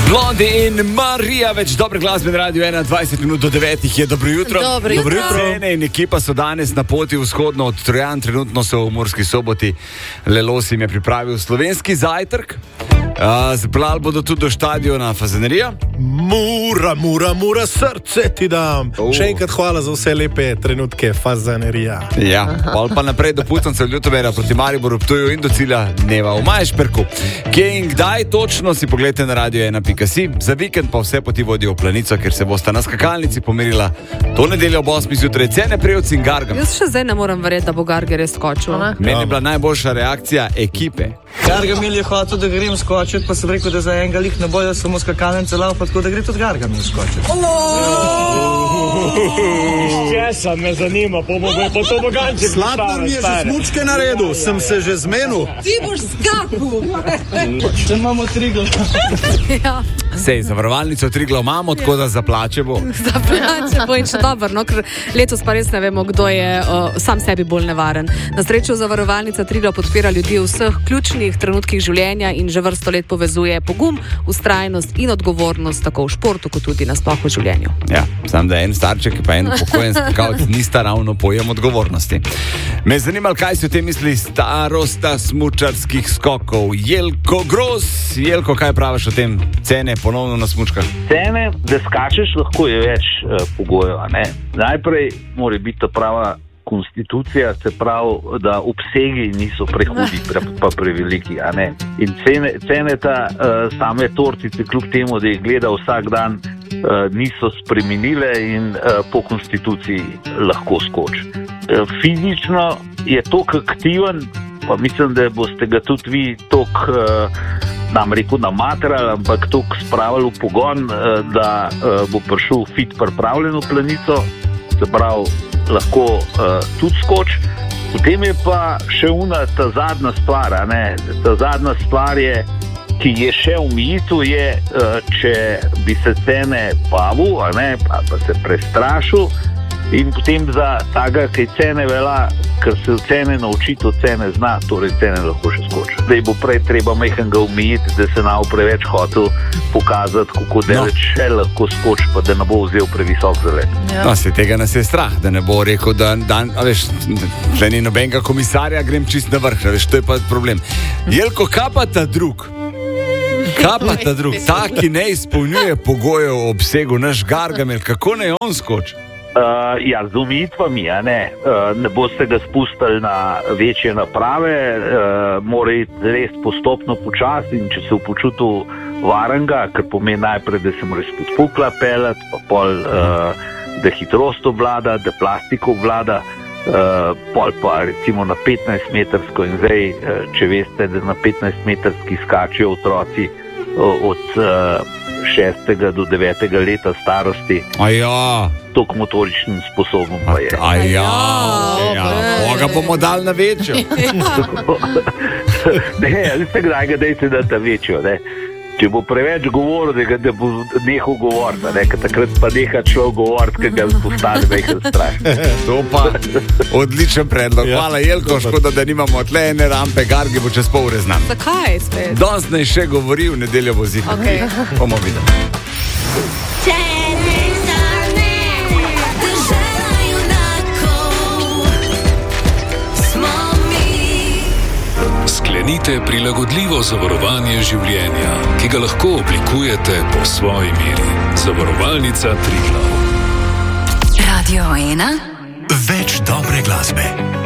Blondie in Marija, več dobre glasbe na Radio 1, 20 minut do 9 je. Dobro jutro. Dobro jutro. Cene in ekipa so danes na poti vzhodno od Trojan, trenutno so v Murski Soboti. Lelos jim je pripravil slovenski zajtrk. Zbrali bodo tudi do štadiona Fazanerija. Mura, srce ti dam. Še enkrat hvala za vse lepe trenutke Fazanerija. Ja, pa naprej do Pucancev Ljutomera proti Mariboru, Ptuju in do cilja dneva v Majšperku. Kje in kdaj točno si pogledajte na radio1.si. Za vikend pa vse poti vodijo v Planico, ker se bosta na skakalnici pomerila to nedeljo ob 8 zjutraj Cene, Prevc in Gargamel. Jaz še zdaj ne morem verjeti, da bo Garger res skočil. Meni je bila najboljša reakcija ekipe. Gargamel je hotel, da grem skočiti, pa sem rekel, da za enega lih ne bojo samo skakalnice laufa, tako da gre tudi Gargamel skočiti. Česa me zanima, pa to boganče. Sladkar mi je že smučke naredil, sem se že zmenil. Ti boš skakal. Če imamo Triglav. Ja, Sej, zavarovalnico Triglav imamo, tako da zaplače bo. zaplače bo in še dobro, no, ker letos pa res ne vemo, kdo je sam sebi bolj nevaren. Na srečo zavarovalnica Triglav podpira ljudi v vseh ključnih trenutkih življenja in že vrsto let povezuje pogum, vztrajnost in odgovornost tako v športu, kot tudi nasploh v življenju. Ja, sam da en starček pa en upokojen skakalec nista ravno pojem odgovornosti. Me je zanimalo, kaj si o tem misli starosta smučarskih skokov. Jelko Gros. Jelko, kaj praviš o tem? Cene ponovno na smučkah? Cene, da skačeš, lahko je več pogojev. Najprej mora biti ta prava konstitucija, se pravi, da obsegi niso prehudi, pa preveliki. In cene same tortice, kljub temu, da jih gleda vsak dan, niso spremenile in po konstituciji lahko skoči. Fizično je toliko aktiven, pa mislim, da boste ga tudi vi toliko nam rekel namaterali, ampak toliko spravili v pogon, da bo prišel fit pripravljen v Planico, se pravi, lahko tudi skoč. Potem je pa še ta zadnja stvar, ta zadnja stvar je, ki je še omejitev, je, če bi se Cene bavil, pa se prestrašil, in potem za taga, ki Cene vela, ker se Cene naučiti, od Cene zna, torej Cene lahko še skoči. Zdaj bo prej treba majhnega omejiti, da se nav preveč hotel pokazati, kako daleč še lahko skoči, pa da ne bo vzel previsok zalet. No, se tega nas je strah, da ne bo rekel, da veš, tle ni nobenega komisarja, grem čist na vrh, veš, to je pa problem. Jelko, kaj pa ta drug? Ta, ki ne izpolnjuje pogojev o obsegu, naš Gargamel, kako ne on skoči? Ja, z omejitvami, ne boste ga spustili na večje naprave, mora iti res postopno počasi, in če se v počutu varenga, ker pomeni najprej, da se mora spod pukla peljati, pa pol, da hitrost obvlada, da plastiko obvlada, pol pa recimo na 15-metrsko, in zdaj, če veste, da na 15-metrski skačijo otroci od 6. do 9. leta starosti. Tok motoričnim sposobom pa je. Boga bomo dali na večjo. Ne, veste kdaj ga dejte dati na večjo, Če bo preveč govoril, da bo nehal govoriti, ker takrat pa neha človek govoriti, ker ga postane nekaj strah. To pa odličen predlog. Hvala, Jelko, škoda, da nimamo tle ene rampe, Gargi bo čez pol ure z nami. Zakaj spet? Danes naj še govori, v nedeljo bo zihar. Okay. Bomo videli. Sklenite prilagodljivo zavarovanje življenja, ki ga lahko oblikujete po svoji meri. Zavarovalnica Triglav. Radio 1. Več dobre glasbe.